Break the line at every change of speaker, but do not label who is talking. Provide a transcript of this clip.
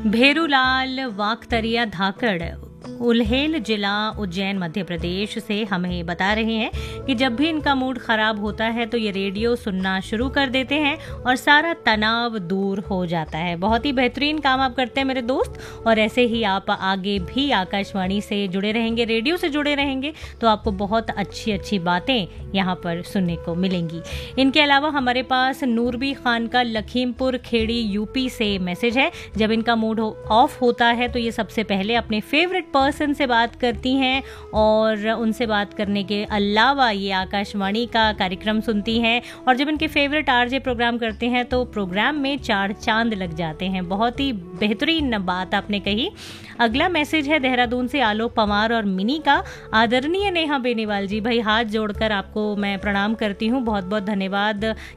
भेरूलाल वाकतरिया धाकड़ उल्हेल जिला उज्जैन मध्य प्रदेश से हमें बता रहे हैं कि जब भी इनका मूड खराब होता है तो ये रेडियो सुनना शुरू कर देते हैं और सारा तनाव दूर हो जाता है। बहुत ही बेहतरीन काम आप करते हैं मेरे दोस्त, और ऐसे ही आप आगे भी आकाशवाणी से जुड़े रहेंगे, रेडियो से जुड़े रहेंगे तो आपको बहुत अच्छी अच्छी बातें यहाँ पर सुनने को मिलेंगी। इनके अलावा हमारे पास नूरबी खान का लखीमपुर खेड़ी यूपी से मैसेज है। जब इनका मूड ऑफ होता है तो ये सबसे पहले अपने फेवरेट पर्सन से बात करती हैं और उनसे बात करने के अलावा ये आकाशवाणी का कार्यक्रम सुनती हैं, और जब इनके फेवरेट आरजे प्रोग्राम करते हैं तो प्रोग्राम में 4 चांद लग जाते हैं। बहुत ही बेहतरीन बात आपने कही। अगला मैसेज है देहरादून से आलोक पवार और मिनी का। आदरणीय नेहा बेनीवाल जी, भाई हाथ जोड़कर आपको मैं प्रणाम करती हूँ, बहुत बहुत धन्यवाद